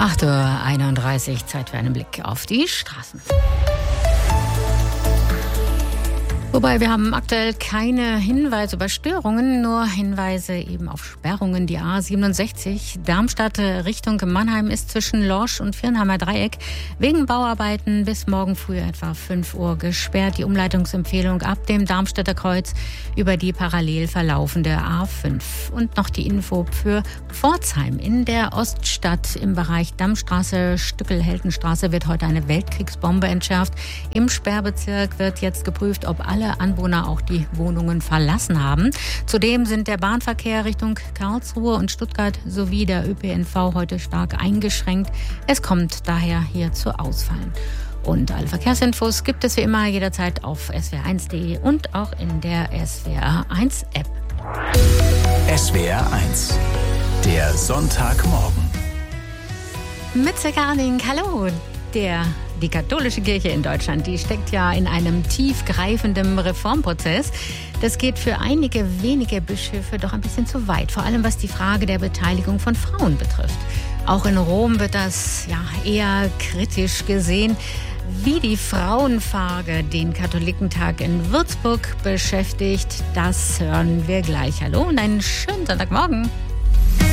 8:31 Uhr, Zeit für einen Blick auf die Straßen. Wobei wir haben aktuell keine Hinweise über Störungen, nur Hinweise eben auf Sperrungen. Die A67 Darmstadt Richtung Mannheim ist zwischen Lorsch und Viernheimer Dreieck wegen Bauarbeiten bis morgen früh etwa 5 Uhr gesperrt. Die Umleitungsempfehlung ab dem Darmstädter Kreuz über die parallel verlaufende A5. Und noch die Info für Pforzheim. In der Oststadt im Bereich Dammstraße, Stückel-Heldenstraße wird heute eine Weltkriegsbombe entschärft. Im Sperrbezirk wird jetzt geprüft, ob alle Anwohner auch die Wohnungen verlassen haben. Zudem sind der Bahnverkehr Richtung Karlsruhe und Stuttgart sowie der ÖPNV heute stark eingeschränkt. Es kommt daher hier zu Ausfallen. Und alle Verkehrsinfos gibt es wie immer jederzeit auf swr1.de und auch in der SWR1-App. SWR1, der Sonntagmorgen. Mit Garning, hallo. Die katholische Kirche in Deutschland, die steckt ja in einem tiefgreifenden Reformprozess. Das geht für einige wenige Bischöfe doch ein bisschen zu weit, vor allem was die Frage der Beteiligung von Frauen betrifft. Auch in Rom wird das ja eher kritisch gesehen. Wie die Frauenfrage den Katholikentag in Würzburg beschäftigt, das hören wir gleich. Hallo und einen schönen Sonntagmorgen.